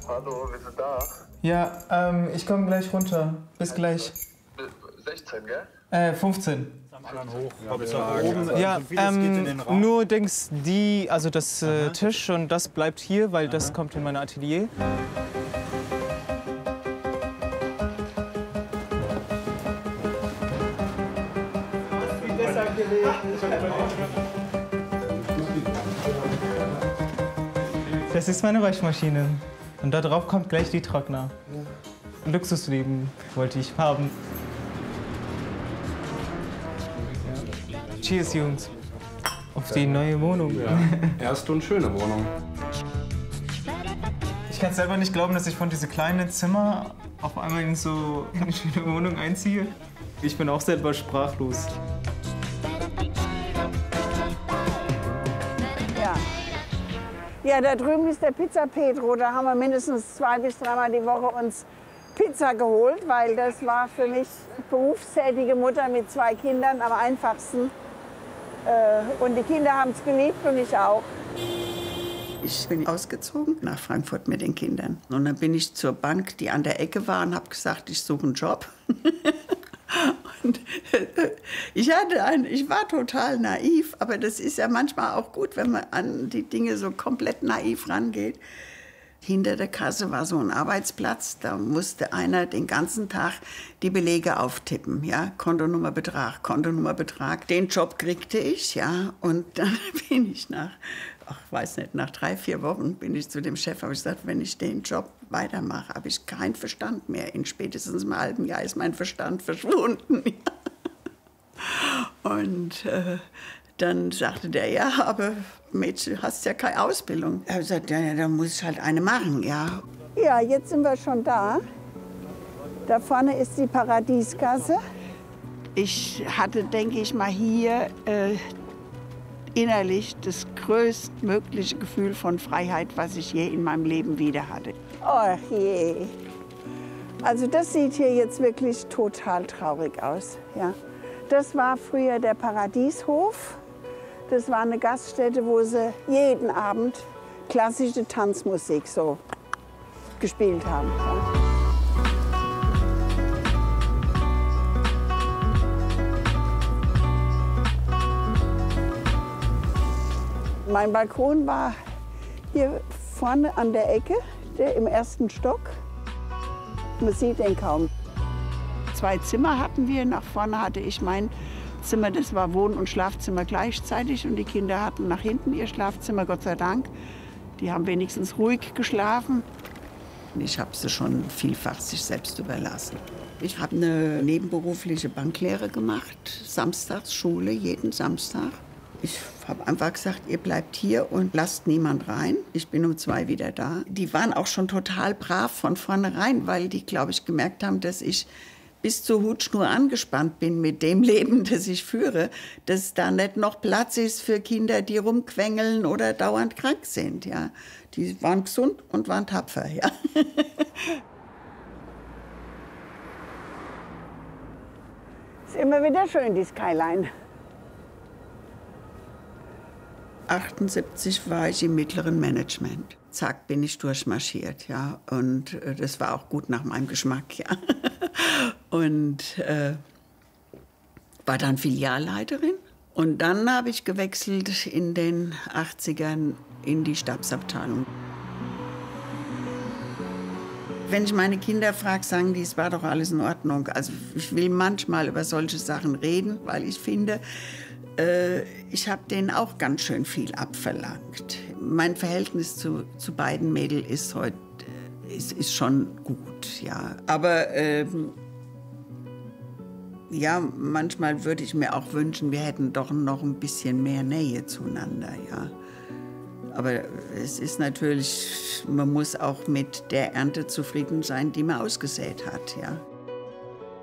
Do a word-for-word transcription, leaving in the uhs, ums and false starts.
Hallo, wir sind da. Ja, ähm, ich komme gleich runter. Bis gleich. sechzehn, gell? Äh, fünfzehn. Ja, ähm, nur denkst die, also das äh, Tisch und das bleibt hier, weil das kommt in mein Atelier. Das ist meine Waschmaschine. Und da drauf kommt gleich die Trockner. Luxusleben wollte ich haben. Cheers, Jungs. Auf die neue Wohnung. Ja, erste und schöne Wohnung. Ich kann selber nicht glauben, dass ich von diesem kleinen Zimmer auf einmal in so eine schöne Wohnung einziehe. Ich bin auch selber sprachlos. Ja. Ja, da drüben ist der Pizza Pedro. Da haben wir mindestens zwei bis dreimal die Woche uns Pizza geholt, weil das war für mich berufstätige Mutter mit zwei Kindern am einfachsten. Und die Kinder haben es geliebt und ich auch. Ich bin ausgezogen nach Frankfurt mit den Kindern. Und dann bin ich zur Bank, die an der Ecke war, und habe gesagt, ich suche einen Job. Und ich, hatte ein, ich war total naiv, aber das ist ja manchmal auch gut, wenn man an die Dinge so komplett naiv rangeht. Hinter der Kasse war so ein Arbeitsplatz, da musste einer den ganzen Tag die Belege auftippen, ja, Kontonummerbetrag, Kontonummerbetrag. Den Job kriegte ich, ja, und dann bin ich nach, ach, weiß nicht, nach drei, vier Wochen bin ich zu dem Chef, habe ich gesagt, wenn ich den Job weitermache, habe ich keinen Verstand mehr. In spätestens einem halben Jahr ist mein Verstand verschwunden. Und äh, dann sagte der, ja, aber Mädchen, hast ja keine Ausbildung. Er hat gesagt, ja, da muss ich halt eine machen, ja. Ja, jetzt sind wir schon da. Da vorne ist die Paradiesgasse. Ich hatte, denke ich mal, hier äh, innerlich das größtmögliche Gefühl von Freiheit, was ich je in meinem Leben wieder hatte. Ach je. Also das sieht hier jetzt wirklich total traurig aus. Ja. Das war früher der Paradieshof. Das war eine Gaststätte, wo sie jeden Abend klassische Tanzmusik so gespielt haben. Ja. Mein Balkon war hier vorne an der Ecke, der im ersten Stock. Man sieht den kaum. Zwei Zimmer hatten wir. Nach vorne hatte ich mein Zimmer, das war Wohn- und Schlafzimmer gleichzeitig. Und die Kinder hatten nach hinten ihr Schlafzimmer, Gott sei Dank. Die haben wenigstens ruhig geschlafen. Ich habe sie schon vielfach sich selbst überlassen. Ich habe eine nebenberufliche Banklehre gemacht, samstags Schule, jeden Samstag. Ich habe einfach gesagt, ihr bleibt hier und lasst niemand rein. Ich bin um zwei wieder da. Die waren auch schon total brav von vornherein, weil die, glaube ich, gemerkt haben, dass ich bis zur Hutschnur angespannt bin mit dem Leben, das ich führe, dass da nicht noch Platz ist für Kinder, die rumquengeln oder dauernd krank sind. Ja. Die waren gesund und waren tapfer. Ja. Ist immer wieder schön, die Skyline. achtundsiebzig war ich im mittleren Management. Zack, bin ich durchmarschiert, ja. Und äh, das war auch gut nach meinem Geschmack, ja. Und äh, war dann Filialleiterin. Und dann habe ich gewechselt in den achtzigern in die Stabsabteilung. Wenn ich meine Kinder frage, sagen die, es war doch alles in Ordnung. Also ich will manchmal über solche Sachen reden, weil ich finde, äh, ich habe denen auch ganz schön viel abverlangt. Mein Verhältnis zu, zu beiden Mädels ist heute ist, ist schon gut, ja. Aber ähm, ja, manchmal würde ich mir auch wünschen, wir hätten doch noch ein bisschen mehr Nähe zueinander, ja. Aber es ist natürlich, man muss auch mit der Ernte zufrieden sein, die man ausgesät hat, ja.